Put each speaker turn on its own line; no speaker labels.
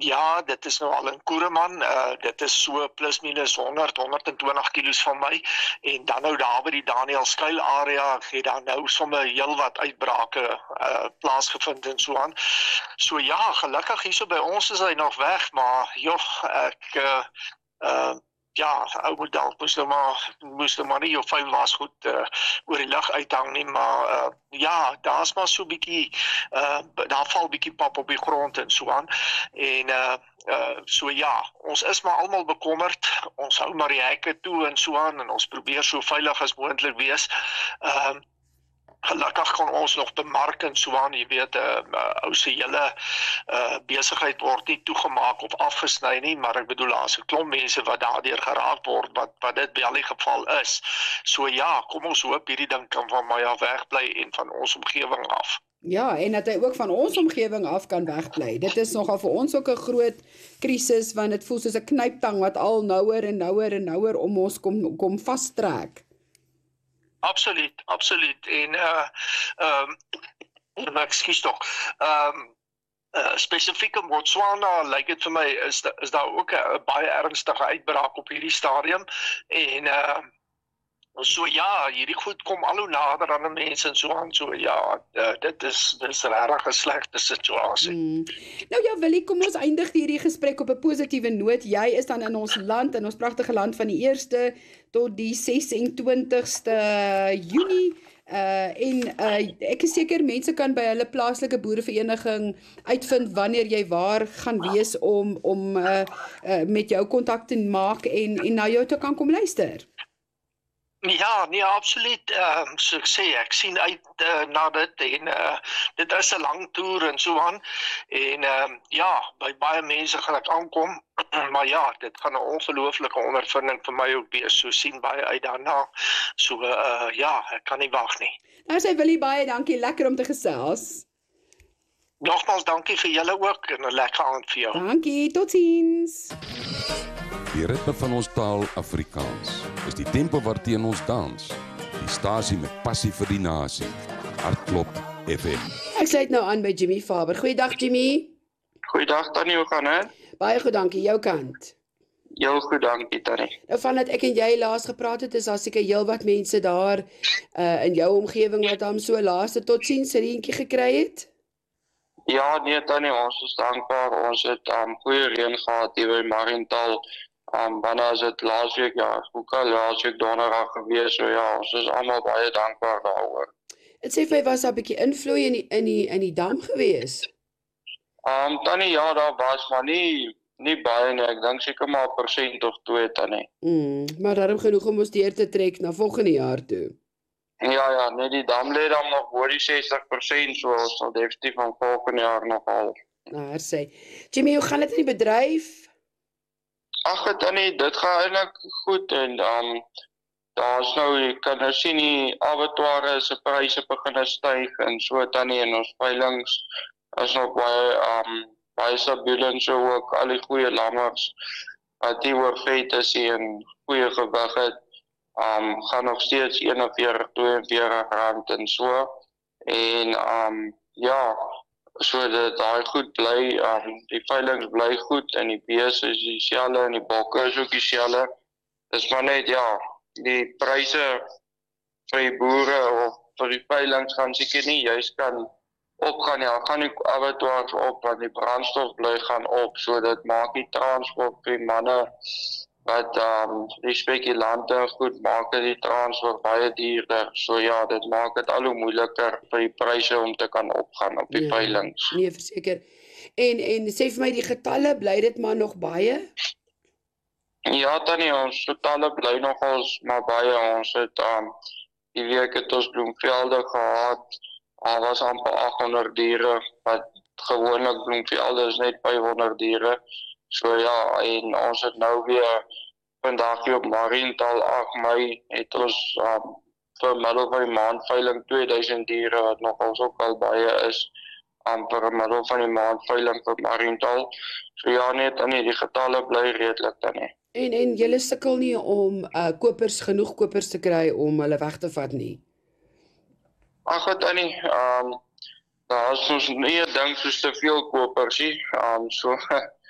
Ja, dit is nou al in Koereman, dit is so plus minus 120 kilos van my, en dan nou daar by die Daniel Skuil area, het daar nou sommer heel wat uitbrake plaasgevind en so aan. So ja, gelukkig hierso by ons is hy nog weg, maar joh, ek ja, ou model moes nou maar nie jou vuil was goed oor die lug uithang nie, maar ja, daar's maar so bietjie, daar val bietjie pap op die grond en so aan, en so ja, ons is maar almal bekommerd, ons hou maar die hekke toe en so aan, en ons probeer so veilig as moontlik wees. Gelukkig kan ons nog bemark en so aan, jy weet, ou se hele besigheid word nie toegemaak of afgesny nie, maar ek bedoel, daar's 'n klomp mense wat daardeur geraak word, wat dit wel die geval is. So ja, kom ons hoop hierdie ding kan van my af wegbly en van ons omgewing af.
Ja, en dat hy ook van ons omgewing af kan wegbly. Dit is nogal vir ons ook 'n groot krisis, want dit voel soos 'n knyptang wat al nouer en nouer en nouer om ons kom vastrek.
Absoluut. En ekskuus tog. Spesifiek in Botswana lyk dit vir my is daar ook 'n baie ernstige uitbraak op hierdie stadium, en so ja, hierdie goed kom al hoe nader aan die mense en so aan, so ja, dit is regtig 'n slegte situasie.
Nou ja, Willie, kom ons eindig hierdie gesprek op 'n positiewe noot. Jy is dan in ons land, in ons pragtige land, van die 1ste tot die 26ste Junie. En ek is seker mense kan by hulle plaaslike boerevereniging uitvind wanneer jy waar gaan wees om met jou kontak te maak en na jou te kan kom luister.
Ja, nee, absoluut. So ek sê, ek sien uit na dit, en dit is 'n lang toer en so aan, en ja, by baie mense gaan ek aankom, maar ja, dit gaan 'n ongelooflike ondervinding vir my ook wees, so sien baie uit daarna, so ja, ek kan nie wag nie.
Nou sê Willie, baie dankie, lekker om te gesels.
Nogmaals dankie vir julle ook, en 'n lekker aand vir jou.
Dankie, totsiens.
Die ritme van ons taal Afrikaans is die tempo waarteen ons dans. Die stasie met passie vir die nasie. Hartklop FM.
Ek sluit nou aan by Jimmy Faber. Goeiedag Jimmy.
Goeiedag Tannie, hoe gaan dit?
Baie goed, dankie. Jou kant?
Heel goed, dankie Tannie.
Nou vandat ek en jy laas gepraat het, is daar seker heelwat mense daar in jou omgewing wat dan so laaste totsiens reentjie gekry het?
Ja, nee Tannie, ons is dankbaar. Ons het goeie reën gehad hier by Mariental. Wanneer is dit laasweek, ja, ook al laasweek donderdag gewees, so ja, ons is almal baie dankbaar daaroor.
Het sê vir my, was daar 'n bietjie invloei in die dam gewees?
Tannie, ja, daar was, maar nie baie nie, ek dink seker maar 1% of 2 Tannie.
Maar daarom genoeg om ons deur te trek na volgende jaar toe.
Ja, nee, die dam lê dan nog oor die 60%, so ons sal definitief van volgende jaar nog al.
Nou, sê. Jimmy, hoe gaan dit in die bedryf?
Ag, Tannie, dit gaan eintlik goed, en daar's nou, jy kan nou sien die abattoirs se pryse begin styg en so Tannie, en ons veilings is nog baie stabiel en so ook. Al die goeie lammers wat die oorvet is en goeie gewig het, gaan nog steeds 41, 42 rand en so, en ja, so dat daai goed bly, die veilings bly goed, en die beeste is dieselfde, en die bokke is ook dieselfde. Dis maar net, ja, die pryse vir die boere of vir die veilings gaan seker nie juist kan opgaan, ja, gaan die abattoirs op, want die brandstof bly gaan op, so dit maak die transport vir die manne wat die spekulante goed maak, die transport baie duurder, so ja, dit maak dit al hoe moeiliker vir die pryse om te kan opgaan op die veilings.
Nee, verseker. En sê vir my, die getalle, bly dit maar nog baie?
Ja, Tannie, ons getalle bly nogals maar baie. Ons het die week het ons bloemvelde gehad, was amper 800 diere, wat gewoonlik bloemvelde is net 500 diere. So ja, en ons het nou weer vandag hier op Mariental 8 Mei het ons vir middel van die maandveiling 2000 diere, wat nogals ook al baie is, vir middel van die maandveiling vir Mariental. So ja, net Tannie, die getalle bly redelik Tannie.
En julle sukkel nie om genoeg kopers te kry om hulle weg te vat nie?
Ag, Tannie, daar is ons nie 'n ding soos te veel kopers nie, so